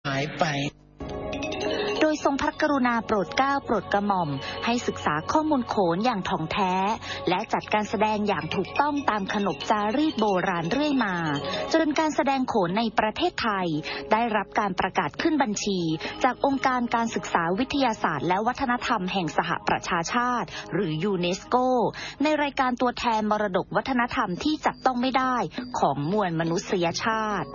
หายไปโดยทรงพระกรุณาโปรดเกล้าโปรดกระหม่อมให้ศึกษาข้อมูลโขนอย่างถ่องแท้และจัดการแสดงอย่างถูกต้องตามขนบจารีตโบราณเรื่อยมาจนการแสดงโขนในประเทศไทยได้รับการประกาศขึ้นบัญชีจากองค์การการศึกษาวิทยาศาสตร์และวัฒนธรรมแห่งสหประชาชาติหรือยูเนสโกในรายการตัวแทนมรดกวัฒนธรรมที่จับต้องไม่ได้ของมวลมนุษยชาติ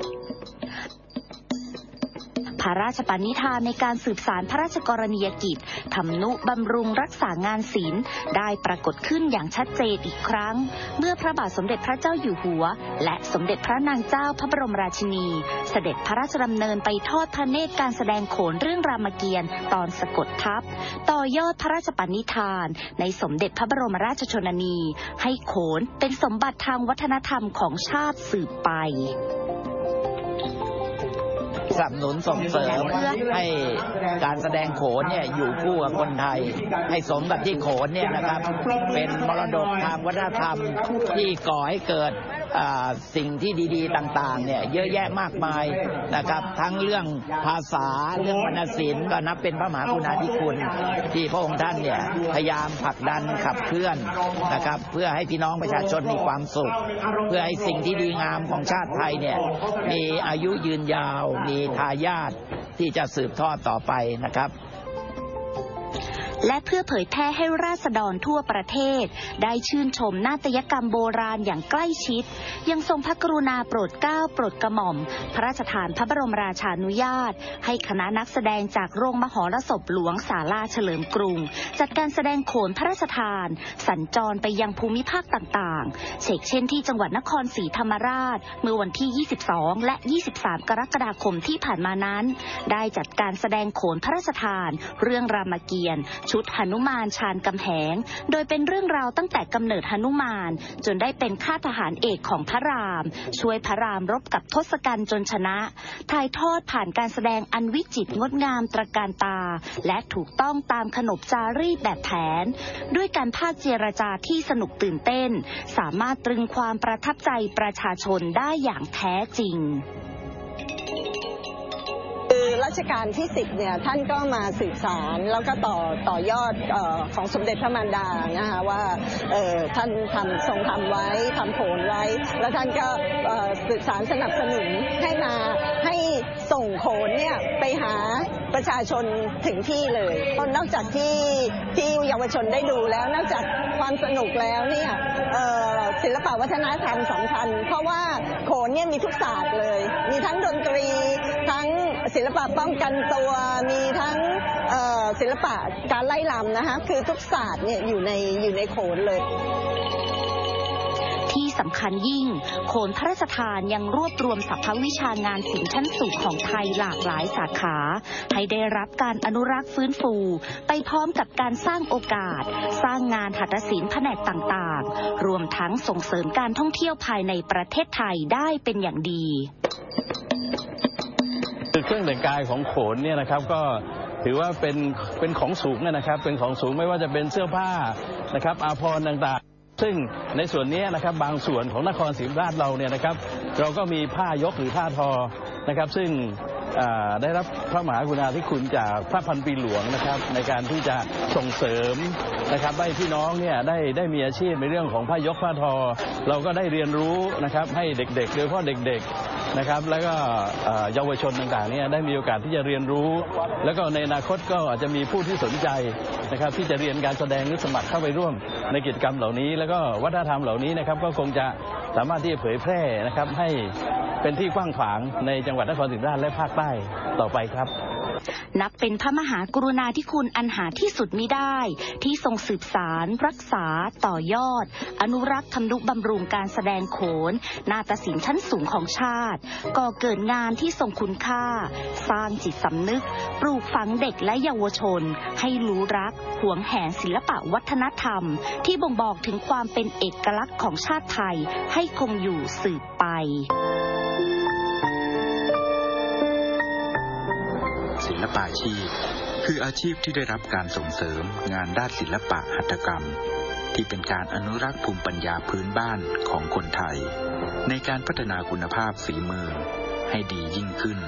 พระราชปณิธานในการสืบสานพระราชกรณียกิจทำนุบำรุงรักษางานศิลป์ได้ปรากฏขึ้นอย่างชัดเจนอีกครั้งเมื่อพระบาทสมเด็จพระเจ้าอยู่หัวและสมเด็จพระนางเจ้าพระบรมราชินีเสด็จพระราชดำเนินไปทอดพระเนตรการแสดงโขนเรื่องรามเกียรติ์ตอนสะกดทัพต่อยอดพระราชปณิธานในสมเด็จพระบรมราชชนนีให้โขนเป็นสมบัติทางวัฒนธรรมของชาติสืบไปสนับสนุนส่งเสริมให้การแสดงโขนเนี่ยอยู่คู่กับคนไทยให้สมกับที่โขนเนี่ยนะครับเป็นมรดกทางวัฒนธรรมที่ก่อให้เกิดสิ่งที่ดีๆต่างๆเนี่ยเยอะแยะมากมายนะครับทั้งเรื่องภาษาเรื่องวรรณศิลป์ก็นับเป็นพระมหากรุณาธิคุณที่พระองค์ท่านเนี่ยพยายามผลักดันขับเคลื่อนนะครับเพื่อให้พี่น้องประชาชนมีความสุขเพื่อให้สิ่งที่ดีงามของชาติไทยเนี่ยมีอายุยืนยาวมีทายาทที่จะสืบทอดต่อไปนะครับและเพื่อเผยแพร่ให้ราษฎรทั่วประเทศได้ชื่นชมนาฏยกรรมโบราณอย่างใกล้ชิดยังทรงพระกรุณาโปรดเกล้าโปรดกระหม่อมพระราชทานพระบรมราชานุญาตให้คณะนักแสดงจากโรงมหรสพหลวงศาลาเฉลิมกรุงจัดการแสดงโขนพระราชทานสัญจรไปยังภูมิภาคต่างๆเช่นที่จังหวัดนครศรีธรรมราชเมื่อวันที่22และ23กรกฎาคมที่ผ่านมานั้นได้จัดการแสดงโขนพระราชทานเรื่องรามเกียรติ์ชุดหนุมานชาญกำแหงโดยเป็นเรื่องราวตั้งแต่กำเนิดหนุมานจนได้เป็นข้าทหารเอกของพระรามช่วยพระรามรบกับทศกัณฐ์จนชนะถ่ายทอดผ่านการแสดงอันวิจิตรงดงามตระการตาและถูกต้องตามขนบจารีตแบบแผนด้วยการพากย์เจรจาที่สนุกตื่นเต้นสามารถตรึงความประทับใจประชาชนได้อย่างแท้จริงรัชกาลที่10เนี่ยท่านก็มาสืบสารแล้วก็ต่อยอดของสมเด็จพระมารดานะคะว่าท่านทรงทำไว้ทำโขนไว้แล้วท่านก็สืบสารสนับสนุนให้ส่งโขนเนี่ยไปหาประชาชนถึงที่เลยนอกจากที่เยาวชนได้ดูแล้วนอกจากความสนุกแล้วเนี่ยศิลปวัฒนธรรมสำคัญเพราะว่าโขนเนี่ยมีทุกศาสตร์เลยมีทั้งดนตรีทั้งศิลปะป้องกันตัวมีทั้งศิลปะการไล่ลำนะคะคือทุกศาสตร์เนี่ยอยู่ในโขนเลยที่สำคัญยิ่งโขนพระราชทานยังรวบรวมสรรพวิชางานศิลป์ชั้นสูงของไทยหลากหลายสาขาให้ได้รับการอนุรักษ์ฟื้นฟูไปพร้อมกับการสร้างโอกาสสร้างงานหัตถศิลป์แผนกต่างๆรวมทั้งส่งเสริมการท่องเที่ยวภายในประเทศไทยได้เป็นอย่างดีเครื่องแต่งกายของโขนเนี่ยนะครับก็ถือว่าเป็นของสูงนะครับเป็นของสูงไม่ว่าจะเป็นเสื้อผ้านะครับอาภรณ์ต่างๆซึ่งในส่วนนี้นะครับบางส่วนของนครศรีธรรมราชเราเนี่ยนะครับเราก็มีผ้ายกหรือผ้าทอนะครับซึ่งได้รับพระมหากรุณาธิคุณจากพระพันปีหลวงนะครับในการที่จะส่งเสริมนะครับให้พี่น้องเนี่ยได้มีอาชีพในเรื่องของผ้ายกผ้าทอเราก็ได้เรียนรู้นะครับให้เด็กๆโดยเฉพาะเด็กๆนะครับแล้วก็เยาวชนต่างๆเนี่ยได้มีโอกาสที่จะเรียนรู้แล้วก็ในอนาคตก็อาจจะมีผู้ที่สนใจนะครับที่จะเรียนการแสดงหรือสมัครเข้าไปร่วมในกิจกรรมเหล่านี้แล้วก็วัฒนธรรมเหล่านี้นะครับก็คงจะสามารถที่จะเผยแพร่นะครับให้เป็นที่กว้างขวางในจังหวัดนครศรีธรรมราชและภาคใต้ต่อไปครับนับเป็นพระมหากรุณาธิคุณอันหาที่สุดมิได้ที่ทรงสืบสารรักษาต่อยอดอนุรักษ์ทำนุบำรุงการแสดงโขนนาฏศิลป์ชั้นสูงของชาติก่อเกิดงานที่ทรงคุณค่าสร้างจิตสำนึกปลูกฝังเด็กและเยาวชนให้รู้รักหวงแหนศิลปะวัฒนธรรมที่บ่งบอกถึงความเป็นเอกลักษณ์ของชาติไทยให้คงอยู่สืบไปศิลปาชีพคืออาชีพที่ได้รับการส่งเสริมงานด้านศิลปะหัตถกรรมที่เป็นการอนุรักษ์ภูมิปัญญาพื้นบ้านของคนไทยในการพัฒนาคุณภาพฝีมือให้ดียิ่งขึ้น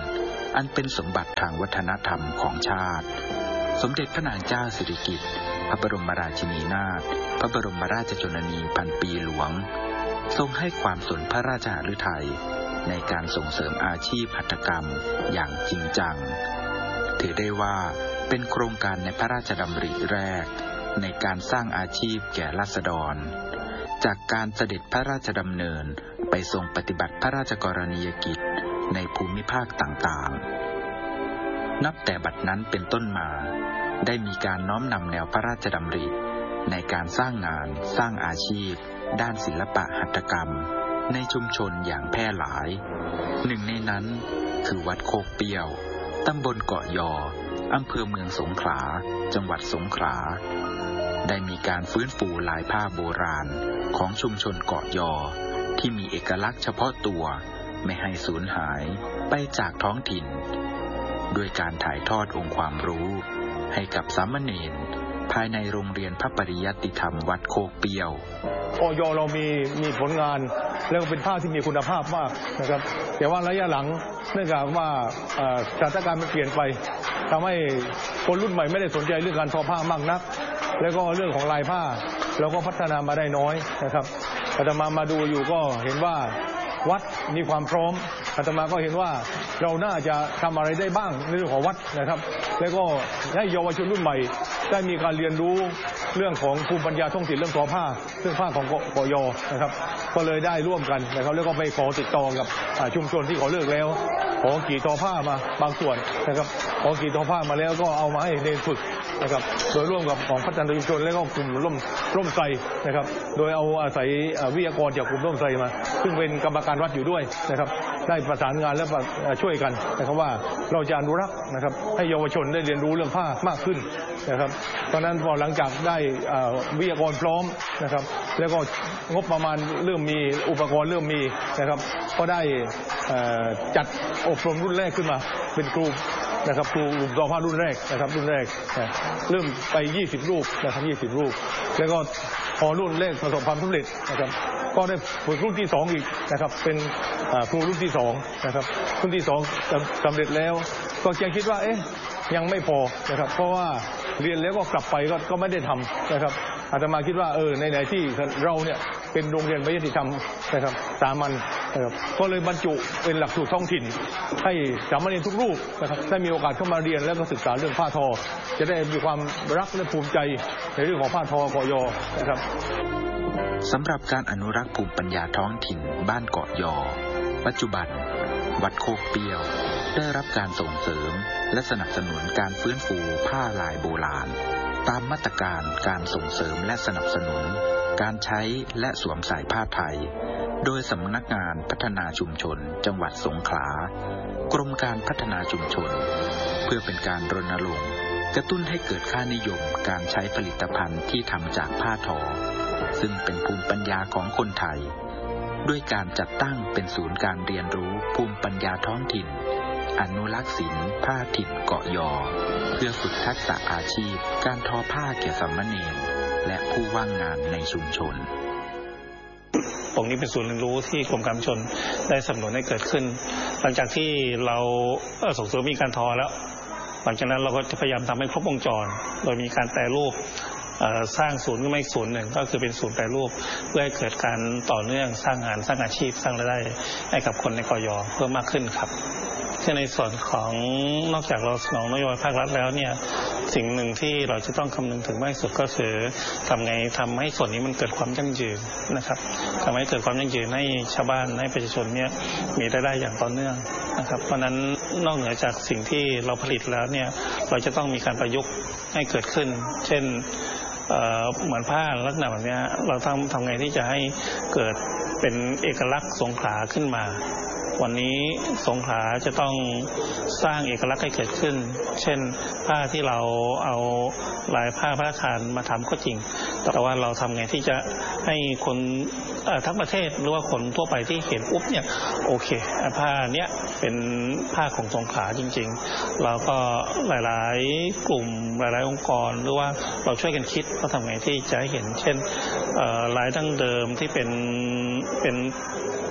อันเป็นสมบัติทางวัฒนธรรมของชาติสมเด็จพระนางเจ้าสิริกิติ์พระบรมราชินีนาถพระบรมราชชนนีพันปีหลวงทรงให้ความสนพระราชหฤทัยในการส่งเสริมอาชีพหัตถกรรมอย่างจริงจังถือได้ว่าเป็นโครงการในพระราชดำริแรกในการสร้างอาชีพแก่ราษฎรจากการเสด็จพระราชดำเนินไปทรงปฏิบัติพระราชกรณียกิจในภูมิภาคต่างๆนับแต่บัดนั้นเป็นต้นมาได้มีการน้อมนำแนวพระราชดำริในการสร้างงานสร้างอาชีพด้านศิลปะหัตถกรรมในชุมชนอย่างแพร่หลายหนึ่งในนั้นคือวัดโคกเปี้ยวตำบลเกาะยออำเภอเมืองสงขลาจังหวัดสงขลาได้มีการฟื้นฟูลายผ้าโบราณของชุมชนเกาะยอที่มีเอกลักษณ์เฉพาะตัวไม่ให้สูญหายไปจากท้องถิ่นด้วยการถ่ายทอดองค์ความรู้ให้กับสามเณรภายในโรงเรียนพระปริยัติธรรมวัดโคกเปี้ยวเกาะยอเรามีผลงานแล้วก็เป็นผ้าที่มีคุณภาพมากนะครับแต่ว่าระยะหลังเนื่องจากว่าสถานการณ์มันเปลี่ยนไปทำให้คนรุ่นใหม่ไม่ได้สนใจเรื่องการทอผ้ามากนักแล้วก็เรื่องของลายผ้าเราก็พัฒนามาได้น้อยนะครับอาตมาดูอยู่ก็เห็นว่าวัดมีความพร้อมอาตมาก็เห็นว่าเราน่าจะทำอะไรได้บ้างในเรื่องของวัดนะครับแล้วก็ให้เยาวชนรุ่นใหม่ได้มีการเรียนรู้เรื่องของภูมิปัญญาท้องถิ่นเรื่องทอผ้าเสื้อผ้าของเกาะยอนะครับก็เลยได้ร่วมกันนะครับแล้วก็ไปขอติดต่อกับชุมชนที่เขาเลิกแล้วขอกี่ทอผ้ามาบางส่วนนะครับขอกี่ทอผ้ามาแล้วก็เอามาให้เรียนฝึกนะครับโดยร่วมกับของพัฒนาชุมชนและก็กลุ่มร่มไทรนะครับโดยเอาอาศัยวิทยากรจากกลุ่มร่มไทรมาซึ่งเป็นกรรมการวัดอยู่ด้วยนะครับได้ประสานงานและช่วยกันนะครับว่าเราจะอนุรักษ์นะครับให้เยาวชนได้เรียนรู้เรื่องผ้ามากขึ้นนะครับตอนนั้นพอหลังจากได้วิทยากรพร้อมนะครับแล้วก็งบประมาณเริ่มมีอุปกรณ์เริ่มมีนะครับก็ได้จัดอบรมรุ่นแรกขึ้นมาเป็นครูนะครับครูทอผ้ารุ่นแรกนะครับรุ่นแรกเริ่มไป20รูปนะครับ20รูปแล้วก็พอรุ่นแรกประสบความสำเร็จนะครับก็ได้ฝึกรุ่นที่2อีกนะครับเป็นครูรุ่นที่2นะครับรุ่นที่2สำเร็จแล้วก็ยังคิดว่ายังไม่พอนะครับเพราะว่าเรียนแล้วก็กลับไปก็ไม่ได้ทำนะครับอาตมาคิดว่าในที่เราเนี่ยเป็นโรงเรียนปริยัติธรรมนะครับสามัญนะครับก็เลยบรรจุเป็นหลักสูตรท้องถิ่นให้สามเณรทุกรูปนะครับได้มีโอกาสเข้ามาเรียนแล้วก็ศึกษาเรื่องผ้าทอจะได้มีความรักและภูมิใจในเรื่องของผ้าทอเกาะยอนะครับสำหรับการอนุรักษ์ภูมิปัญญาท้องถิ่นบ้านเกาะยอปัจจุบันวัดโคกเปี้ยวได้รับการส่งเสริมและสนับสนุนการฟื้นฟูผ้าลายโบราณตามมาตรการการส่งเสริมและสนับสนุนการใช้และสวมใส่ผ้าไทยโดยสำนักงานพัฒนาชุมชนจังหวัดสงขลากรมการพัฒนาชุมชนเพื่อเป็นการรณรงค์กระตุ้นให้เกิดค่านิยมการใช้ผลิตภัณฑ์ที่ทำจากผ้าทอซึ่งเป็นภูมิปัญญาของคนไทยด้วยการจัดตั้งเป็นศูนย์การเรียนรู้ภูมิปัญญาท้องถิ่นอนุรักษ์ศิลป์ผ้าถิ่นเกาะยอเพื่อฝึกทักษะอาชีพการทอผ้าแก่สามเณรและผู้ว่างงานในชุมชนตรงนี้เป็นศูนย์เรียนรู้ที่กรมการชนได้สนับสนุนให้เกิดขึ้นหลังจากที่เราส่งเสริมมีการทอแล้วหลังจากนั้นเราก็จะพยายามทำให้ครบวงจรโดยมีการแปรรูปสร้างศูนย์ขึ้นมาอีกศูนย์หนึ่งก็คือเป็นศูนย์แปรรูปเพื่อให้เกิดการต่อเนื่องสร้างงานสร้างอาชีพสร้างรายได้ให้กับคนในเกาะยอเพิ่มมากขึ้นครับในส่วนของนอกจากเราสนองนโยบายภาครัฐแล้วเนี่ยสิ่งหนึ่งที่เราจะต้องคำนึงถึงมากที่สุดก็คือทำให้ส่วนนี้มันเกิดความยั่งยืนนะครับทำให้เกิดความยั่งยืนให้ชาวบ้านให้ประชาชนเนี่ยมีรายได้อย่างต่อเนื่องนะครับเพราะนั้นนอกเหนือจากสิ่งที่เราผลิตแล้วเนี่ยเราจะต้องมีการประยุกต์ให้เกิดขึ้นเช่นเหมือนผ้าลักษณะแบบนี้เราทำไงที่จะให้เกิดเป็นเอกลักษณ์สงขลาขึ้นมาวันนี้สงขลาจะต้องสร้างเอกลักษณ์ให้เกิดขึ้นเช่นผ้าที่เราเอาลายผ้าพระราชทานมาทำก็จริงแต่ว่าเราทำไงที่จะให้คนทั้งประเทศหรือว่าคนทั่วไปที่เห็นปุ๊บเนี่ยโอเคผ้าเนี้ยเป็นผ้าของสงขลาจริงๆเราก็หลายๆกลุ่มหลายๆองค์กรหรือว่าเราช่วยกันคิดว่าทำไงที่จะให้เห็นเช่นลายดั้งเดิมที่เป็น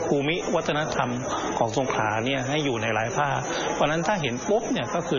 ภูมิวัฒนธรรมของสงขลาเนี่ยให้อยู่ในหลายภาคเพราะฉะนั้นถ้าเห็นปุ๊บเนี่ยก็คือ